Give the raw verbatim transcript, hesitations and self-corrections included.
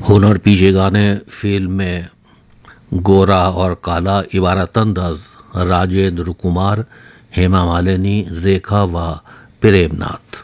हुनर पीछे गाने फिल्म में गोरा और काला इबारत अंदाज राजेंद्र कुमार, हेमा मालिनी, रेखा व प्रेमनाथ।